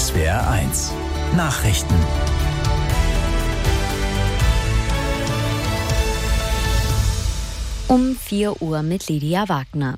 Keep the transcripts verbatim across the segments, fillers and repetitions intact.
S W R eins Nachrichten. Um vier Uhr mit Lydia Wagner.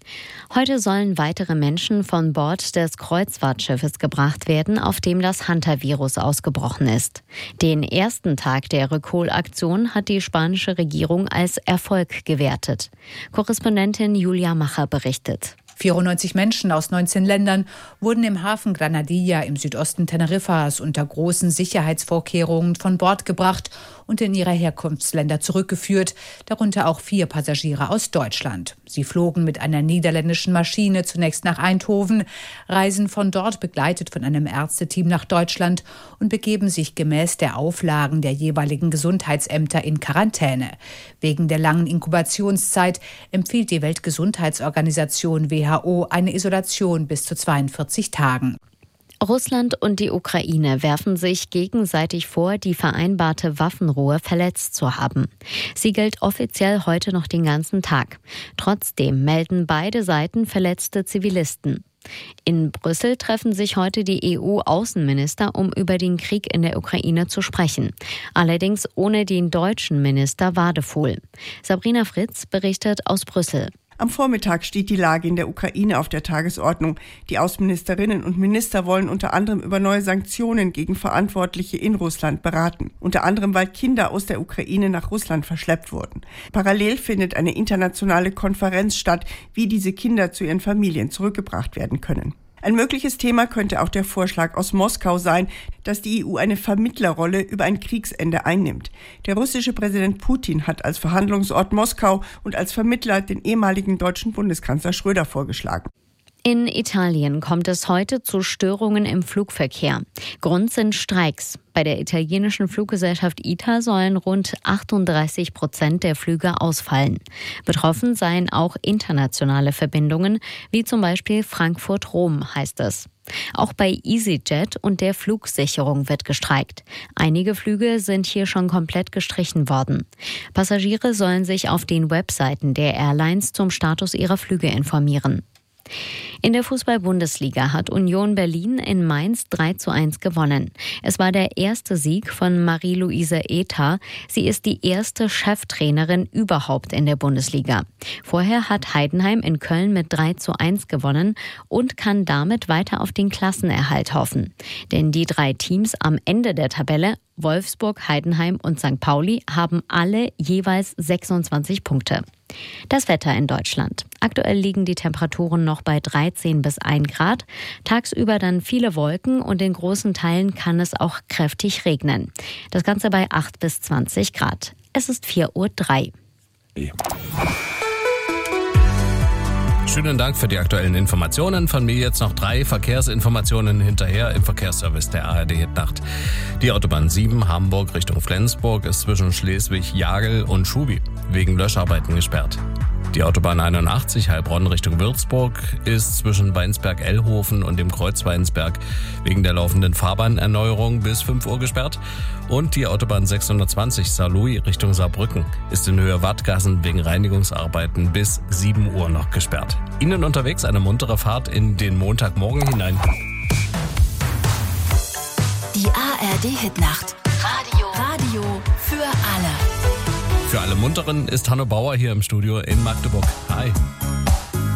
Heute sollen weitere Menschen von Bord des Kreuzfahrtschiffes gebracht werden, auf dem das Hantavirus ausgebrochen ist. Den ersten Tag der Rückholaktion hat die spanische Regierung als Erfolg gewertet. Korrespondentin Julia Macher berichtet. vierundneunzig Menschen aus neunzehn Ländern wurden im Hafen Granadilla im Südosten Teneriffas unter großen Sicherheitsvorkehrungen von Bord gebracht und in ihre Herkunftsländer zurückgeführt, darunter auch vier Passagiere aus Deutschland. Sie flogen mit einer niederländischen Maschine zunächst nach Eindhoven, reisen von dort begleitet von einem Ärzteteam nach Deutschland und begeben sich gemäß der Auflagen der jeweiligen Gesundheitsämter in Quarantäne. Wegen der langen Inkubationszeit empfiehlt die Weltgesundheitsorganisation W H O eine Isolation bis zu zweiundvierzig Tagen. Russland und die Ukraine werfen sich gegenseitig vor, die vereinbarte Waffenruhe verletzt zu haben. Sie gilt offiziell heute noch den ganzen Tag. Trotzdem melden beide Seiten verletzte Zivilisten. In Brüssel treffen sich heute die E U-Außenminister, um über den Krieg in der Ukraine zu sprechen. Allerdings ohne den deutschen Minister Wadefuhl. Sabrina Fritz berichtet aus Brüssel. Am Vormittag steht die Lage in der Ukraine auf der Tagesordnung. Die Außenministerinnen und Minister wollen unter anderem über neue Sanktionen gegen Verantwortliche in Russland beraten. Unter anderem, weil Kinder aus der Ukraine nach Russland verschleppt wurden. Parallel findet eine internationale Konferenz statt, wie diese Kinder zu ihren Familien zurückgebracht werden können. Ein mögliches Thema könnte auch der Vorschlag aus Moskau sein, dass die E U eine Vermittlerrolle über ein Kriegsende einnimmt. Der russische Präsident Putin hat als Verhandlungsort Moskau und als Vermittler den ehemaligen deutschen Bundeskanzler Schröder vorgeschlagen. In Italien kommt es heute zu Störungen im Flugverkehr. Grund sind Streiks. Bei der italienischen Fluggesellschaft I T A sollen rund achtunddreißig Prozent der Flüge ausfallen. Betroffen seien auch internationale Verbindungen, wie zum Beispiel Frankfurt-Rom, heißt es. Auch bei EasyJet und der Flugsicherung wird gestreikt. Einige Flüge sind hier schon komplett gestrichen worden. Passagiere sollen sich auf den Webseiten der Airlines zum Status ihrer Flüge informieren. In der Fußball-Bundesliga hat Union Berlin in Mainz drei zu eins gewonnen. Es war der erste Sieg von Marie-Louise Ether. Sie ist die erste Cheftrainerin überhaupt in der Bundesliga. Vorher hat Heidenheim in Köln mit drei zu eins gewonnen und kann damit weiter auf den Klassenerhalt hoffen. Denn die drei Teams am Ende der Tabelle, Wolfsburg, Heidenheim und Sankt Pauli, haben alle jeweils sechsundzwanzig Punkte. Das Wetter in Deutschland. Aktuell liegen die Temperaturen noch bei dreizehn bis ein Grad. Tagsüber dann viele Wolken und in großen Teilen kann es auch kräftig regnen. Das Ganze bei acht bis zwanzig Grad. Es ist vier Uhr drei. Schönen Dank für die aktuellen Informationen. Von mir jetzt noch drei Verkehrsinformationen hinterher im Verkehrsservice der A R D-Nacht. Die Autobahn sieben Hamburg Richtung Flensburg ist zwischen Schleswig, Jagel und Schubi wegen Löscharbeiten gesperrt. Die Autobahn einundachtzig Heilbronn Richtung Würzburg ist zwischen Weinsberg-Ellhofen und dem Kreuz Weinsberg wegen der laufenden Fahrbahnerneuerung bis fünf Uhr gesperrt. Und die Autobahn sechshundertzwanzig Saarlouis Richtung Saarbrücken ist in Höhe Wattgassen wegen Reinigungsarbeiten bis sieben Uhr noch gesperrt. Ihnen unterwegs eine muntere Fahrt in den Montagmorgen hinein. Die A R D-Hitnacht. Radio. Radio für alle. Für alle Munteren ist Hanno Bauer hier im Studio in Magdeburg. Hi.